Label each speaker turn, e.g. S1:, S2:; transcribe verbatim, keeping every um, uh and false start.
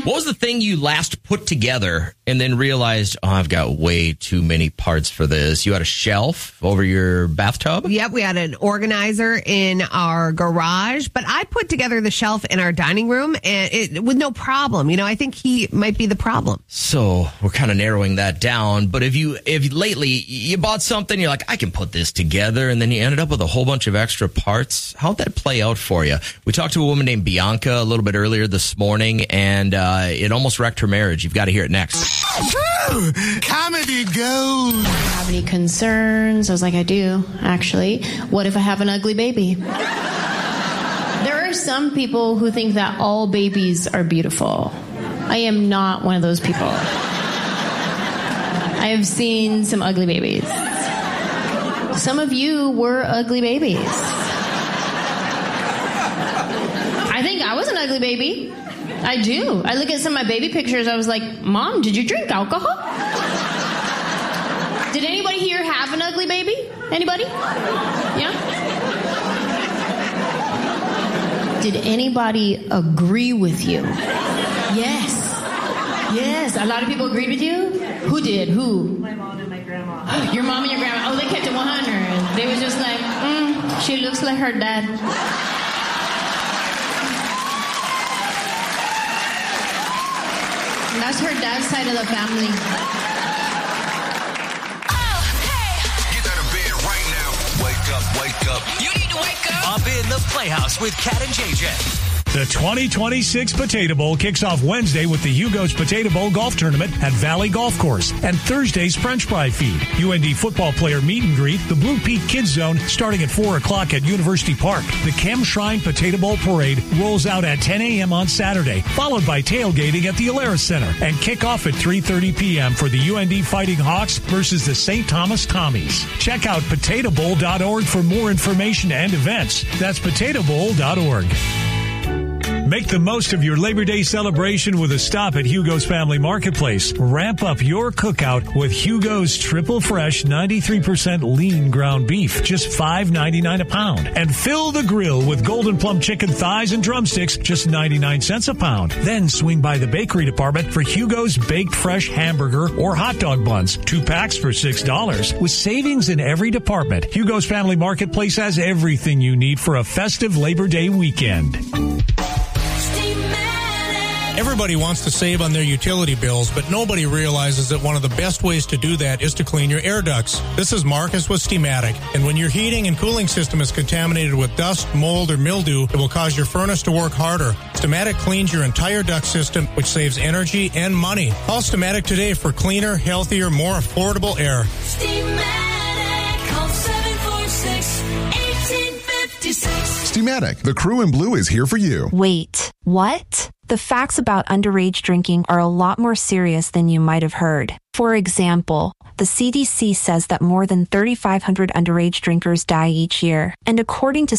S1: What was the thing you last put together and then realized, oh, I've got way too many parts for this? You had a shelf over your bathtub?
S2: Yep, we had an organizer in our garage, but I put together the shelf in our dining room and it with no problem. You know, I think he might be the problem.
S1: So we're kind of narrowing that down. But if you, if lately you bought something, you're like, I can put this together, and then you ended up with a whole bunch of extra parts. How'd that play out for you? We talked to a woman named Bianca a little bit earlier this morning, and uh, it almost wrecked her marriage. You've got to hear it next.
S3: Comedy gold.
S4: Do you have any concerns? I was like, I do, actually. What if I have an ugly baby? There are some people who think that all babies are beautiful. I am not one of those people. I have seen some ugly babies. Some of you were ugly babies. I think I was an ugly baby. I do. I look at some of my baby pictures, I was like, Mom, did you drink alcohol? Did anybody here have an ugly baby? Anybody? Yeah? Did anybody agree with you? Yes. Yes. A lot of people agreed with you? Who did? Who?
S5: My mom and my grandma.
S4: Your mom and your grandma. Oh, they kept it one hundred. They were just like, mm, she looks like her dad. That's her dad's side of the family.
S6: Oh, hey.
S3: Get out of bed right now. Wake up, wake up.
S6: You need to wake up.
S7: Up in the Playhouse with Cat and J J.
S8: The twenty twenty-six Potato Bowl kicks off Wednesday with the Hugo's Potato Bowl Golf Tournament at Valley Golf Course and Thursday's French Fry Feed. U N D football player meet and greet, the Blue Peak Kids Zone starting at four o'clock at University Park. The Chem Shrine Potato Bowl Parade rolls out at ten a.m. on Saturday, followed by tailgating at the Alaris Center and kick off at three thirty p.m. for the U N D Fighting Hawks versus the Saint Thomas Tommies. Check out potato bowl dot org for more information and events. That's potato bowl dot org. Make the most of your Labor Day celebration with a stop at Hugo's Family Marketplace. Ramp up your cookout with Hugo's Triple Fresh ninety-three percent lean ground beef, just five ninety-nine a pound. And fill the grill with Golden Plum chicken thighs and drumsticks, just ninety-nine cents a pound. Then swing by the bakery department for Hugo's Baked Fresh hamburger or hot dog buns, two packs for six dollars. With savings in every department, Hugo's Family Marketplace has everything you need for a festive Labor Day weekend.
S9: Everybody wants to save on their utility bills, but nobody realizes that one of the best ways to do that is to clean your air ducts. This is Marcus with Steamatic, and when your heating and cooling system is contaminated with dust, mold, or mildew, it will cause your furnace to work harder. Steamatic cleans your entire duct system, which saves energy and money. Call Steamatic today for cleaner, healthier, more affordable air.
S6: Steamatic, call seven four six, one eight five six.
S10: Steamatic, the crew in blue is here for you.
S11: Wait, what? The facts about underage drinking are a lot more serious than you might have heard. For example, the C D C says that more than three thousand five hundred underage drinkers die each year, and according to